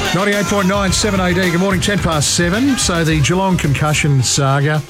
98.9 7AD. Good morning, 10 past 7. So the Geelong concussion saga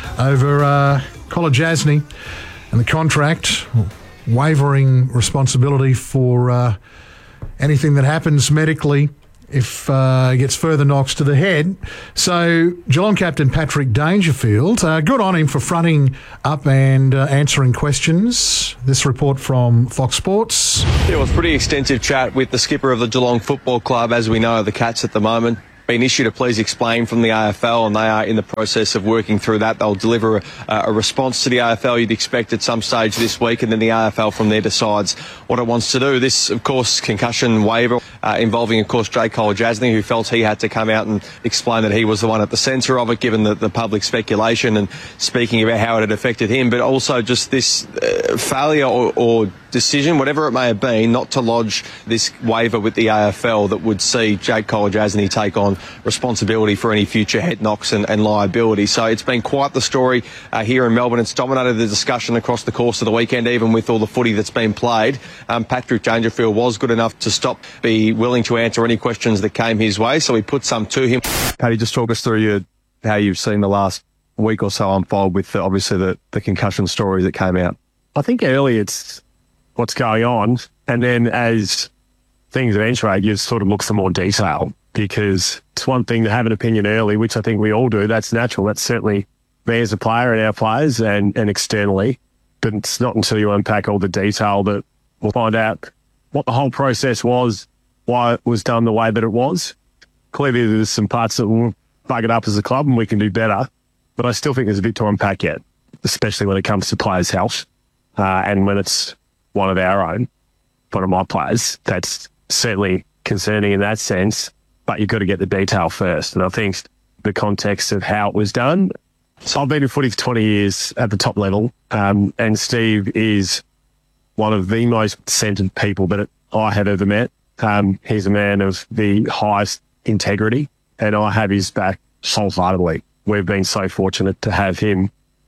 over Kolodjashnij and the contract, wavering responsibility for anything that happens medically if he gets further knocks to the head. So Geelong captain Patrick Dangerfield, good on him for fronting up and answering questions. This report from Fox Sports. Yeah, it was a pretty extensive chat with the skipper of the Geelong Football Club. As we know, the Cats at the moment been issued a please explain from the AFL, and they are in the process of working through that. They'll deliver a response to the AFL, you'd expect, at some stage this week, and then the AFL from there decides what it wants to do. This, of course, concussion waiver involving, of course, Jake Kolodjashnij, who felt he had to come out and explain that he was the one at the centre of it, given the public speculation and speaking about how it had affected him, but also just this failure or decision, whatever it may have been, not to lodge this waiver with the AFL that would see Jake Kolodjashnij take on responsibility for any future head knocks and liability. So it's been quite the story here in Melbourne. It's dominated the discussion across the course of the weekend, even with all the footy that's been played. Patrick Dangerfield was good enough to be willing to answer any questions that came his way, so we put some to him. Paddy, just talk us through how you've seen the last week or so unfold with obviously the concussion story that came out. I think early it's what's going on, and then as things eventuate, you sort of look for more detail, because it's one thing to have an opinion early, which I think we all do. That's natural. That's certainly me as a player and our players and externally. But it's not until you unpack all the detail that we'll find out what the whole process was, why it was done the way that it was. Clearly, there's some parts that will bug it up as a club and we can do better. But I still think there's a bit to unpack yet, especially when it comes to players' health. And when it's one of our own, one of my players, that's certainly concerning in that sense. But you've got to get the detail first. And I think the context of how it was done. So I've been in footy for 20 years at the top level, and Steve is one of the most centred people that I have ever met. He's a man of the highest integrity, and I have his back wholeheartedly. We've been so fortunate to have him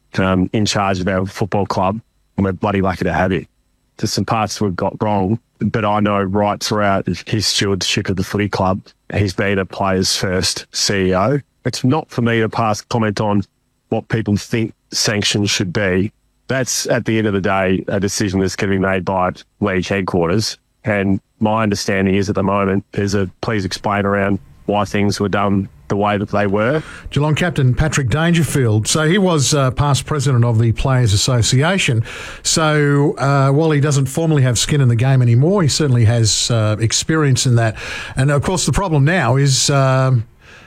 in charge of our football club, and we're bloody lucky to have him. There's some parts we've got wrong, but I know right throughout his stewardship of the footy club, he's been a player's first CEO. It's not for me to pass comment on what people think sanctions should be. That's, at the end of the day, a decision that's going to be made by league headquarters. And my understanding is at the moment there's a please explain around why things were done the way that they were. Geelong captain Patrick Dangerfield. So he was past president of the Players Association. So while he doesn't formally have skin in the game anymore, he certainly has experience in that. And of course the problem now is the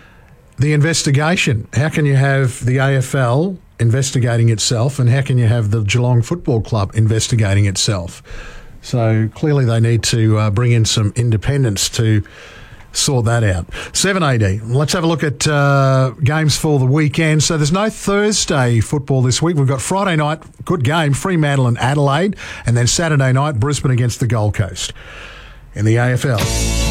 investigation. How can you have the AFL investigating itself, and how can you have the Geelong Football Club investigating itself? So clearly they need to bring in some independence to sort that out. 7AD. Let's have a look at games for the weekend. So there's no Thursday football this week. We've got Friday night, good game, Fremantle and Adelaide, and then Saturday night, Brisbane against the Gold Coast in the AFL.